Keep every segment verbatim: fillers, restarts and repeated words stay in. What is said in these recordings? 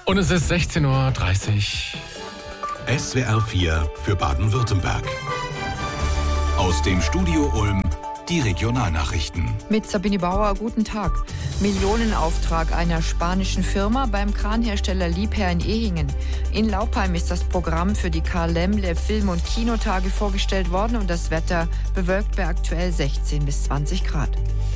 Und es ist sechzehn Uhr dreißig. S W R vier für Baden-Württemberg. Aus dem Studio Ulm die Regionalnachrichten. Mit Sabine Bauer, guten Tag. Millionenauftrag einer spanischen Firma beim Kranhersteller Liebherr in Ehingen. In Laupheim ist das Programm für die Karl Lemle Film- und Kinotage vorgestellt worden und das Wetter bewölkt bei aktuell sechzehn bis zwanzig Grad.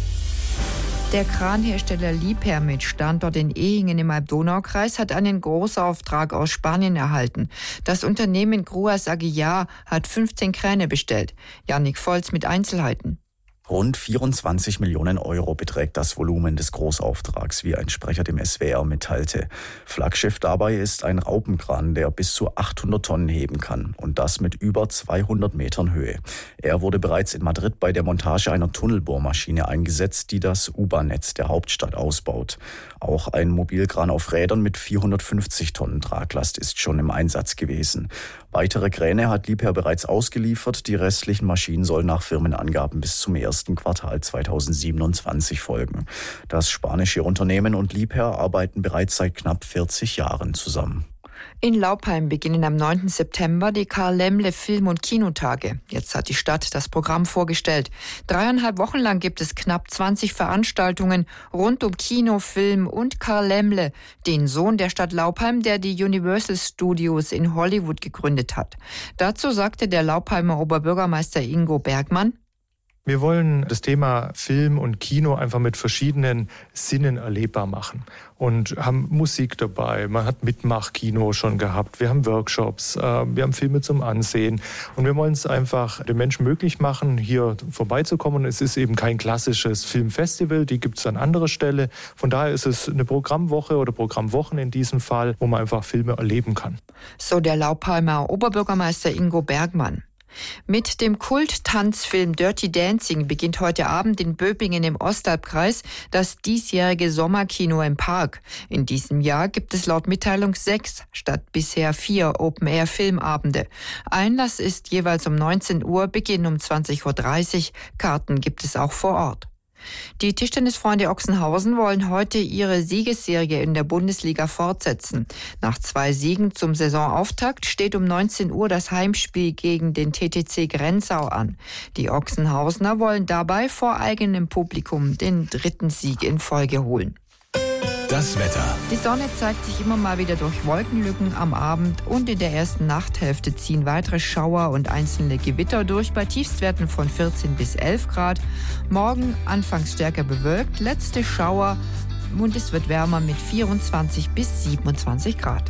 Der Kranhersteller Liebherr mit Standort in Ehingen im Alb-Donau-Kreis hat einen Großauftrag aus Spanien erhalten. Das Unternehmen Gruas Aguilar hat fünfzehn Kräne bestellt. Jannik Volz mit Einzelheiten. Rund vierundzwanzig Millionen Euro beträgt das Volumen des Großauftrags, wie ein Sprecher dem S W R mitteilte. Flaggschiff dabei ist ein Raupenkran, der bis zu achthundert Tonnen heben kann und das mit über zweihundert Metern Höhe. Er wurde bereits in Madrid bei der Montage einer Tunnelbohrmaschine eingesetzt, die das U-Bahn-Netz der Hauptstadt ausbaut. Auch ein Mobilkran auf Rädern mit vierhundertfünfzig Tonnen Traglast ist schon im Einsatz gewesen. Weitere Kräne hat Liebherr bereits ausgeliefert. Die restlichen Maschinen sollen nach Firmenangaben bis zum ersten Quartal zweitausendsiebenundzwanzig folgen. Das spanische Unternehmen und Liebherr arbeiten bereits seit knapp vierzig Jahren zusammen. In Laupheim beginnen am neunten September die Karl Lemle Film- und Kinotage. Jetzt hat die Stadt das Programm vorgestellt. Dreieinhalb Wochen lang gibt es knapp zwanzig Veranstaltungen rund um Kino, Film und Karl Lemle, den Sohn der Stadt Laupheim, der die Universal Studios in Hollywood gegründet hat. Dazu sagte der Laupheimer Oberbürgermeister Ingo Bergmann: Wir wollen das Thema Film und Kino einfach mit verschiedenen Sinnen erlebbar machen und haben Musik dabei. Man hat Mitmachkino schon gehabt. Wir haben Workshops, äh, wir haben Filme zum Ansehen und wir wollen es einfach den Menschen möglich machen, hier vorbeizukommen. Es ist eben kein klassisches Filmfestival, die gibt es an anderer Stelle. Von daher ist es eine Programmwoche oder Programmwochen in diesem Fall, wo man einfach Filme erleben kann. So der Laupheimer Oberbürgermeister Ingo Bergmann. Mit dem Kult-Tanzfilm Dirty Dancing beginnt heute Abend in Böbingen im Ostalbkreis das diesjährige Sommerkino im Park. In diesem Jahr gibt es laut Mitteilung sechs statt bisher vier Open-Air-Filmabende. Einlass ist jeweils um neunzehn Uhr, Beginn um zwanzig Uhr dreißig. Karten gibt es auch vor Ort. Die Tischtennisfreunde Ochsenhausen wollen heute ihre Siegesserie in der Bundesliga fortsetzen. Nach zwei Siegen zum Saisonauftakt steht um neunzehn Uhr das Heimspiel gegen den T T C Grenzau an. Die Ochsenhausener wollen dabei vor eigenem Publikum den dritten Sieg in Folge holen. Das Wetter. Die Sonne zeigt sich immer mal wieder durch Wolkenlücken am Abend und in der ersten Nachthälfte ziehen weitere Schauer und einzelne Gewitter durch bei Tiefstwerten von vierzehn bis elf Grad. Morgen anfangs stärker bewölkt, letzte Schauer und es wird wärmer mit vierundzwanzig bis siebenundzwanzig Grad.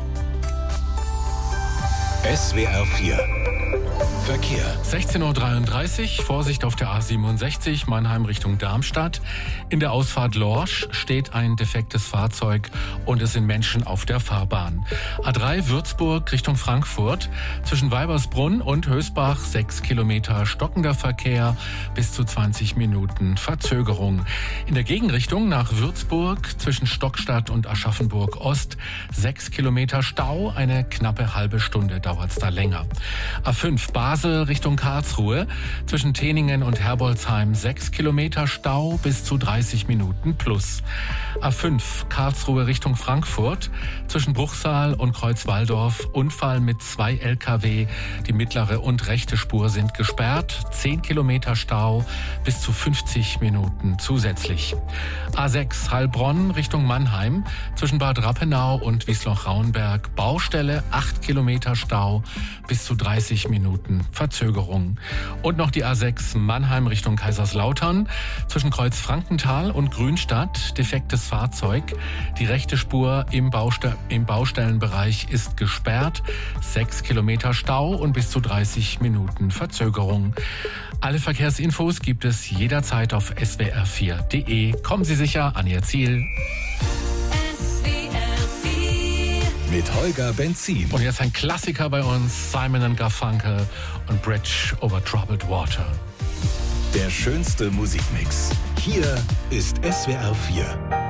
S W R vier Verkehr. sechzehn Uhr dreiunddreißig, Vorsicht auf der A siebenundsechzig, Mannheim Richtung Darmstadt. In der Ausfahrt Lorsch steht ein defektes Fahrzeug und es sind Menschen auf der Fahrbahn. A drei Würzburg Richtung Frankfurt, zwischen Weibersbrunn und Hösbach sechs Kilometer stockender Verkehr, bis zu zwanzig Minuten Verzögerung. In der Gegenrichtung nach Würzburg zwischen Stockstadt und Aschaffenburg Ost sechs Kilometer Stau, eine knappe halbe Stunde dauert es da länger. A fünf Basel Richtung Karlsruhe, zwischen Teningen und Herbolzheim sechs Kilometer Stau, bis zu dreißig Minuten plus. A fünf Karlsruhe Richtung Frankfurt, zwischen Bruchsal und Kreuzwaldorf Unfall mit zwei L K W. Die mittlere und rechte Spur sind gesperrt, zehn Kilometer Stau, bis zu fünfzig Minuten zusätzlich. A sechs Heilbronn Richtung Mannheim, zwischen Bad Rappenau und Wiesloch-Rauenberg Baustelle, acht Kilometer Stau, bis zu dreißig Minuten Verzögerung. Und noch die A sechs Mannheim Richtung Kaiserslautern, zwischen Kreuz Frankenthal und Grünstadt defektes Fahrzeug. Die rechte Spur im, Bauste- im Baustellenbereich ist gesperrt, sechs Kilometer Stau und bis zu dreißig Minuten Verzögerung. Alle Verkehrsinfos gibt es jederzeit auf s w r vier punkt d e. Kommen Sie sicher an Ihr Ziel. Mit Holger Benzin. Und jetzt ein Klassiker bei uns, Simon and Garfunkel und Bridge over Troubled Water. Der schönste Musikmix. Hier ist S W R vier.